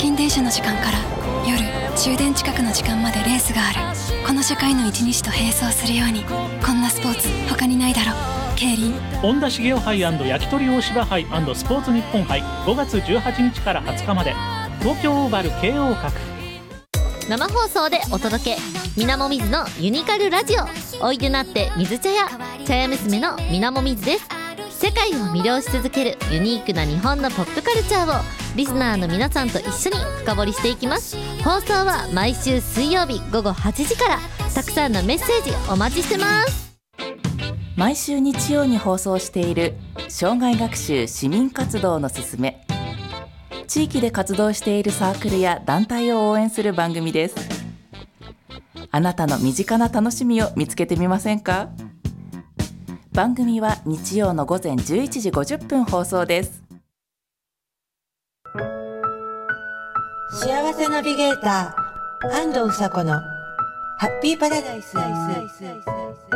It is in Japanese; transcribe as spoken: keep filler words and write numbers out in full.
勤電車の時間から夜終電近くの時間までレースがある。この社会の一日と並走するように、こんなスポーツ他にないだろ。競輪本田茂雄杯&焼き鳥大芝杯&スポーツ日本杯ごがつじゅうはちにちからはつかまで、東京オーバル慶応閣。 生放送でお届け、みなもみずのユニカルラジオ。おいでなって水茶屋、茶屋娘のみなもみずです。世界を魅了し続けるユニークな日本のポップカルチャーをリスナーの皆さんと一緒に深掘りしていきます。放送は毎週水曜日ごごはちじから。たくさんのメッセージお待ちしてます。 毎週日曜に放送している生涯学習市民活動のすすめ。地域で活動しているサークルや団体を応援する番組です。あなたの身近な楽しみを見つけてみませんか？番組は日曜のごぜんじゅういちじごじゅっぷん放送です。 幸せナビゲーター安藤うさこのハッピーパラダイス。